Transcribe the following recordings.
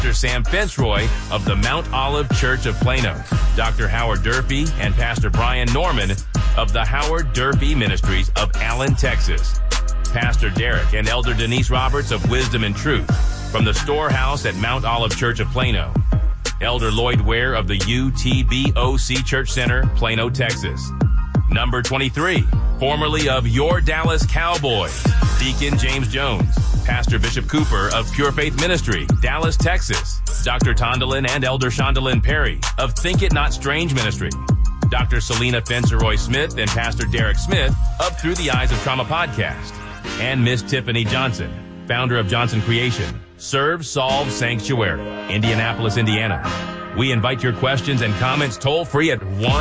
Pastor Sam Fitzroy of the Mount Olive Church of Plano, Dr. Howard Durfee, and Pastor Brian Norman of the Howard Durfee Ministries of Allen, Texas. Pastor Derek and Elder Denise Roberts of Wisdom and Truth from the Storehouse at Mount Olive Church of Plano. Elder Lloyd Ware of the UTBOC Church Center, Plano, Texas. Number 23, formerly of Your Dallas Cowboys, Deacon James Jones. Pastor Bishop Cooper of Pure Faith Ministry, Dallas, Texas. Dr. Tondalyn and Elder Shondalyn Perry of Think It Not Strange Ministry. Dr. Selena Fenceroy Smith and Pastor Derek Smith of Through the Eyes of Trauma podcast. And Miss Tiffany Johnson, founder of Johnson Creation, Serve Solve Sanctuary, Indianapolis, Indiana. We invite your questions and comments toll free at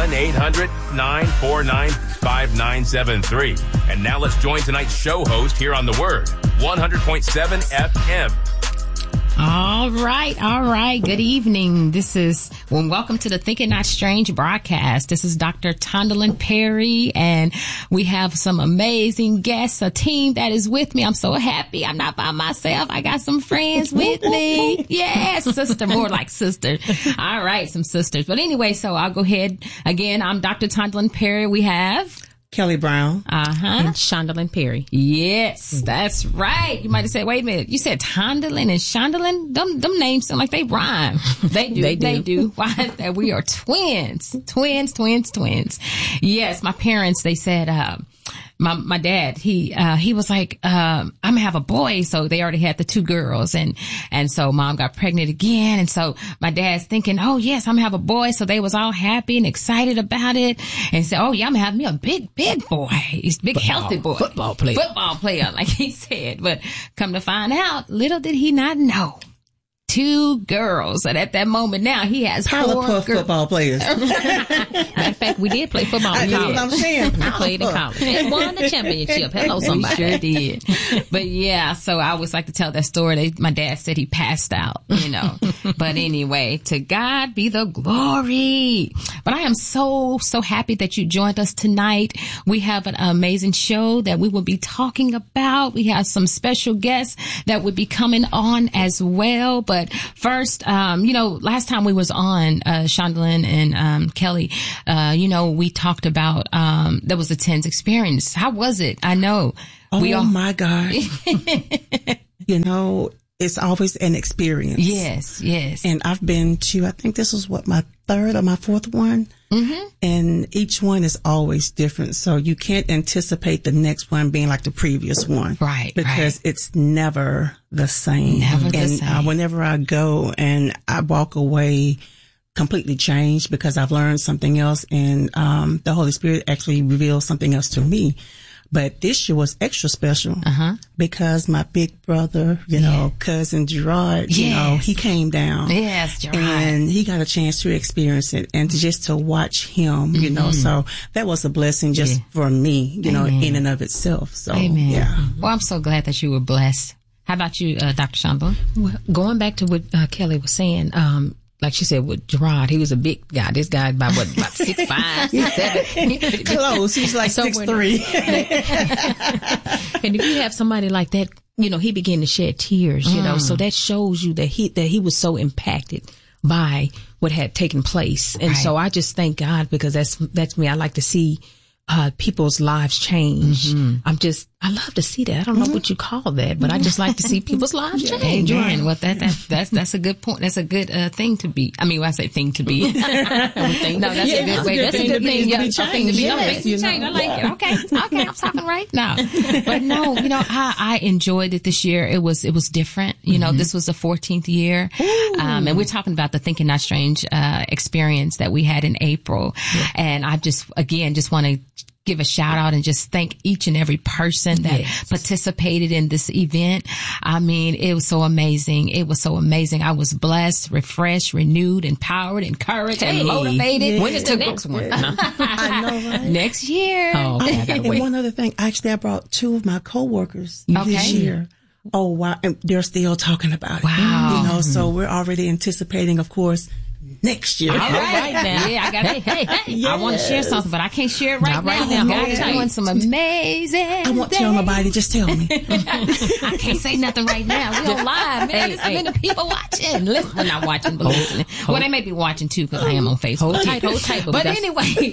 1-800-949-5973. And now let's join tonight's show host here on The Word, 100.7 FM. All right. Good evening. Welcome to the Think It Not Strange broadcast. This is Dr. Tondalyn Perry, and we have some amazing guests, a team that is with me. I'm so happy. I'm not by myself. I got some friends with me. Yes, sister, more like sister. All right, some sisters. But anyway, so I'll go ahead. Again, I'm Dr. Tondalyn Perry. We have Kelly Brown. And Shondalyn Perry. Yes, that's right. You might have said, wait a minute, you said Tondalyn and Shondalyn? Them names sound like they rhyme. They do. Why is that? We are twins. Twins. Yes, my parents, they said, my dad, he was like, I'm gonna have a boy. So they already had the two girls, and so mom got pregnant again. And so my dad's thinking, oh yes, I'm gonna have a boy. So they was all happy and excited about it, and said, oh yeah, I'm gonna have me a big boy. He's a big healthy boy. Football player, like he said. But come to find out, little did he not know, two girls. And at that moment now, he has Powerpuff football players. Matter of fact, we did play football in college. I'm saying. We played in college and won the championship. Hello, somebody. We sure did. But yeah, so I always like to tell that story. My dad said he passed out, But anyway, to God be the glory. But I am so happy that you joined us tonight. We have an amazing show that we will be talking about. We have some special guests that would be coming on as well. But first, last time we was on, Shondalyn and Kelly, we talked about there was a TENS experience. How was it? I know. My God. It's always an experience. Yes. And I've been to, I think this was my third or my fourth one. Mm-hmm. And each one is always different. So you can't anticipate the next one being like the previous one. Right. Because it's never the same. Whenever I go and I walk away completely changed because I've learned something else, and the Holy Spirit actually revealed something else to me. But this year was extra special because my big brother, cousin Gerard, he came down. Yes, Gerard. And he got a chance to experience it and to watch him, so that was a blessing just for me, in and of itself. So, Amen. Yeah. Well, I'm so glad that you were blessed. How about you, Dr. Shondalyn? Well, going back to what Kelly was saying, like she said with Gerard, he was a big guy. This guy about 6'5", 6'7". Close. He's like 6'3". And if you have somebody like that, he began to shed tears, so that shows you that he was so impacted by what had taken place. And so I just thank God, because that's me. I like to see people's lives change. I love to see that. I don't know what you call that, but I just like to see people's lives change. Amen. Well, that's a good point. That's a good thing to be. I mean, when I say thing to be, no, that's a good way. That's a good thing. Yeah, thing to be. Change. I like it. Okay, I'm talking right now. But no, I enjoyed it this year. It was different. This was the 14th year, and we're talking about the Think It Not Strange experience that we had in April, and I just want to give a shout out and just thank each and every person that participated in this event. I mean, it was so amazing. I was blessed, refreshed, renewed, empowered, encouraged, and motivated. When is the next one? I know, right? Next year. Oh, okay. I gotta wait. And one other thing, actually, I brought two of my coworkers this year. Oh, wow. And they're still talking about it. Wow. So we're already anticipating, of course, next year. All right now. Yeah, I got hey. Yes. I want to share something, but I can't share it right now. God's doing some amazing I won't tell nobody, just tell me. I can't say nothing right now. We're on live, man. There's many people watching. Listen, well, not watching, but listening. Well, they may be watching too, because I am on Facebook. Hold tight. But anyway,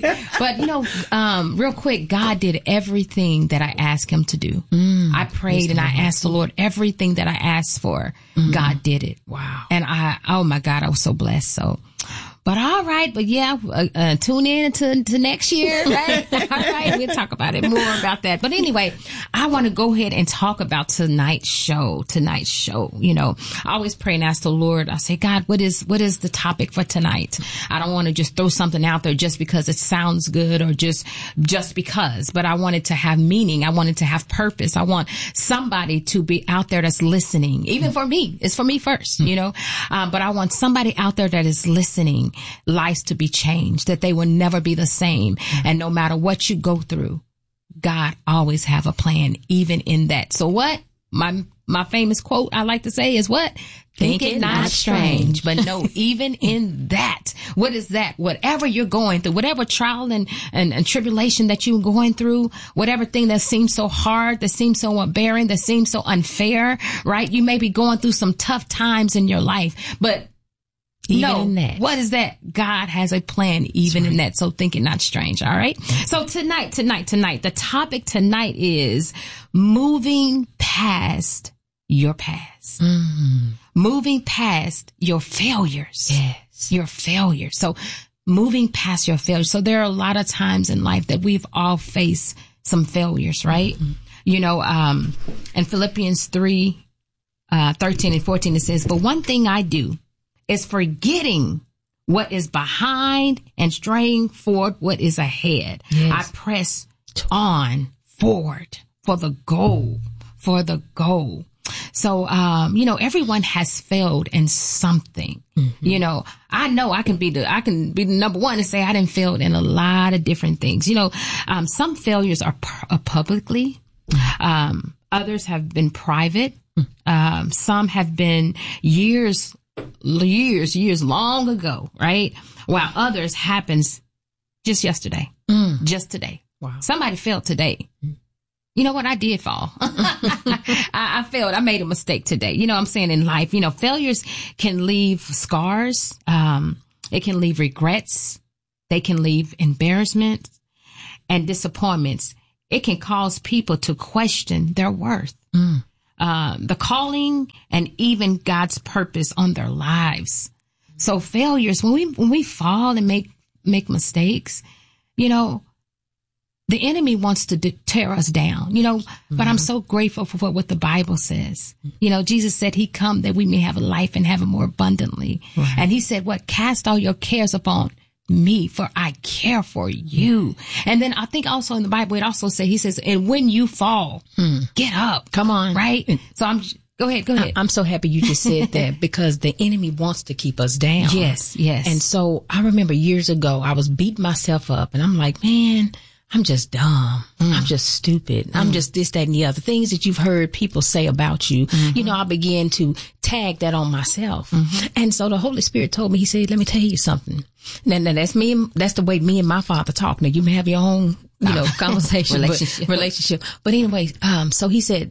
real quick, God did everything that I asked him to do. I prayed and I asked the Lord everything that I asked for. God did it. Wow. And oh my God, I was so blessed. So, but all right, but yeah, tune in to next year, right? All right, we'll talk about it more about that. But anyway, I want to go ahead and talk about tonight's show. You know, I always pray and ask the Lord. I say, God, what is the topic for tonight? I don't want to just throw something out there just because it sounds good or just because, but I want it to have meaning. I want it to have purpose. I want somebody to be out there that's listening. Even for me, it's for me first, you know, but I want somebody out there that is listening, lives to be changed, that they will never be the same. And no matter what you go through, God always have a plan, even in that. So what? My famous quote I like to say is what? Think it not strange. But no, even in that, what is that? Whatever you're going through, whatever trial and tribulation that you're going through, whatever thing that seems so hard, that seems so unbearing, that seems so unfair, right? You may be going through some tough times in your life, but even in that. What is that? God has a plan even in that. So think it not strange. All right. So tonight, the topic tonight is moving past your past, moving past your failures. Yes. Your failures. So moving past your failures. So there are a lot of times in life that we've all faced some failures, right? Mm-hmm. You know, in Philippians 3, 13 and 14, it says, but one thing I do is forgetting what is behind and straying forward what is ahead. Yes. I press on forward for the goal. So, you know, everyone has failed in something. Mm-hmm. You know I can be the number one and say I didn't fail in a lot of different things. You know, some failures are publicly, others have been private. Some have been years long ago, right? While others happens just yesterday, just today. Wow. Somebody failed today. You know what? I did fall. I failed. I made a mistake today. You know what I'm saying? In life, you know, failures can leave scars. It can leave regrets. They can leave embarrassment and disappointments. It can cause people to question their worth. The calling and even God's purpose on their lives. So failures, when we fall and make mistakes, you know, the enemy wants to tear us down, you know, but I'm so grateful for what the Bible says. You know, Jesus said he come that we may have a life and have it more abundantly. Right. And he said, what? Cast all your cares upon me, for I care for you. And then I think also in the Bible, it also says, he says, and when you fall, get up. Come on. Right? So go ahead. I'm so happy you just said that, because the enemy wants to keep us down. Yes. And so I remember years ago, I was beating myself up and I'm like, man, I'm just dumb. I'm just stupid. I'm just this, that, and the other things that you've heard people say about you. You know, I began to tag that on myself. And so the Holy Spirit told me, he said, let me tell you something. Now that's me. That's the way me and my father talk. Now you may have your own, you know, conversation, relationship. But anyway, so he said,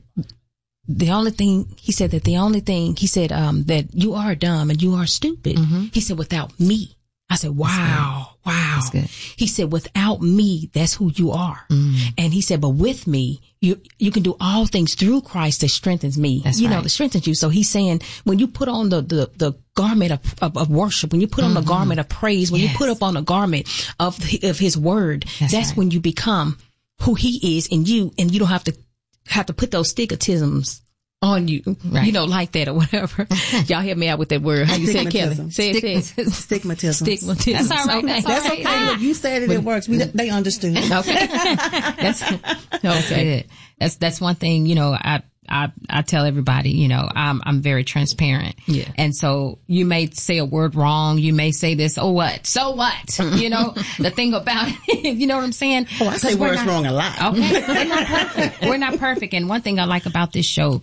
that you are dumb and you are stupid. He said, without me. I said, wow. That's good. He said, without me, that's who you are. And he said, but with me, you can do all things through Christ that strengthens me. That's right. That strengthens you. So he's saying, when you put on the garment of worship, when you put on the garment of praise, when you put up on the garment of his word, that's right. When you become who he is in you, and you don't have to put those stigmatisms on you, right. You know, like that or whatever. Y'all help me out with that word. How you say it, Kelly? Say it. Stigmatism. That's all right. That's okay. Look, you said it. It works. They understood. Okay. That's okay. That's one thing. You know, I tell everybody. You know, I'm very transparent. Yeah. And so you may say a word wrong. You may say this. Oh, what? So what? You know, the thing about it. You know what I'm saying? Oh, I say words wrong a lot. Okay. We're not perfect. And one thing I like about this show,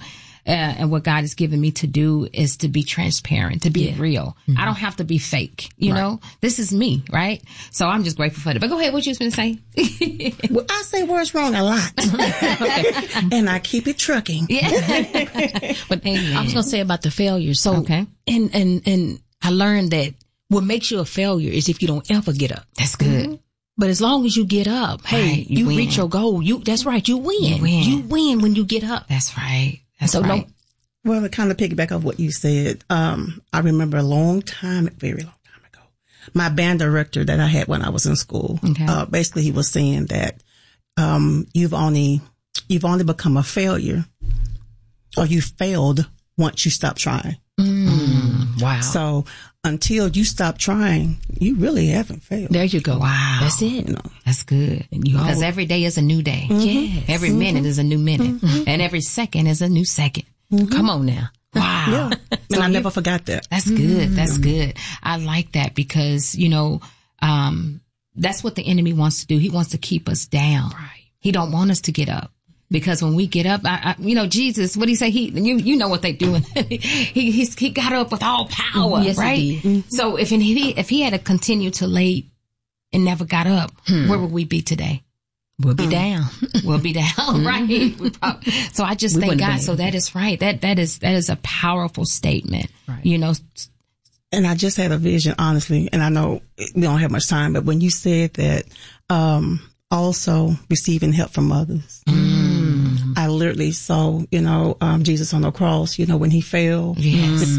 and what God has given me to do is to be transparent, to be real. Mm-hmm. I don't have to be fake. You know, this is me, right? So I'm just grateful for that. But go ahead. What you was going to say? Well, I say words wrong a lot. And I keep it trucking. Yeah. But I was going to say about the failure. So, and I learned that what makes you a failure is if you don't ever get up. That's good. Mm-hmm. But as long as you get up, hey, you reach your goal. That's right. You win. You win when you get up. That's right. That's right. Well, to kind of piggyback off what you said, I remember a very long time ago, my band director that I had when I was in school, basically he was saying that, you've only become a failure, or you failed once you stop trying. Wow. So until you stop trying, you really haven't failed. There you go. Wow. That's it. You know. That's good. Because every day is a new day. Mm-hmm. Yes. Every minute is a new minute. Mm-hmm. And every second is a new second. Mm-hmm. Come on now. Wow. Yeah. And I never forgot that. That's good. That's good. I like that because, you know, that's what the enemy wants to do. He wants to keep us down. Right. He don't want us to get up. Because when we get up, you know, Jesus, what did he say? You know what they doing. he got up with all power, yes, right? He did. Mm-hmm. So if he had to continue to lay and never got up, where would we be today? We'll be down. We'll be down, right? So I just thank God. So that is right. That is a powerful statement, right. You know. And I just had a vision, honestly, and I know we don't have much time, but when you said that, also receiving help from others. I literally saw, you know, Jesus on the cross, you know, when he fell. Yes.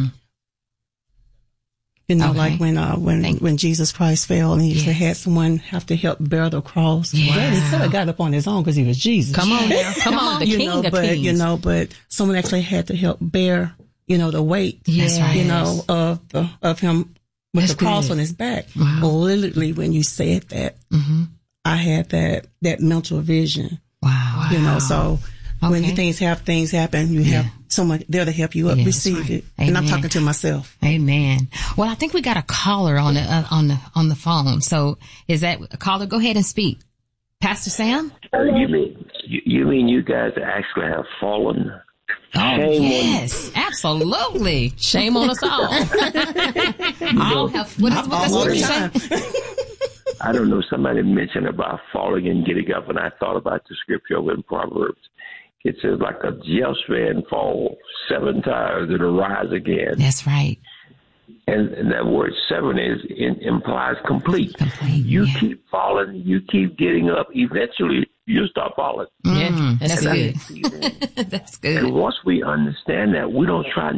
You know, like when Jesus Christ fell and he had someone have to help bear the cross. Yes. Well, he could have got up on his own because he was Jesus. Come on now. Come on. The king of kings. You know, but someone actually had to help bear, you know, the weight, yes. you know, of him with the cross on his back. Wow. Well, literally when you said that, I had that mental vision. Wow. You know, so when things happen, you have someone there to help you up, receive it. Amen. And I'm talking to myself. Amen. Well, I think we got a caller on the phone. So is that a caller? Go ahead and speak. Pastor Sam? You mean you guys actually have fallen? Oh, yes, absolutely. Shame on us all. All have, what you say? I don't know. Somebody mentioned about falling and getting up, and I thought about the scripture over in Proverbs. It says, like a just man fall 7 times and arise again. That's right. And that word 7 implies complete. You keep falling, you keep getting up. Eventually, you stop falling. Yeah, that's good. That's good. And once we understand that, we don't try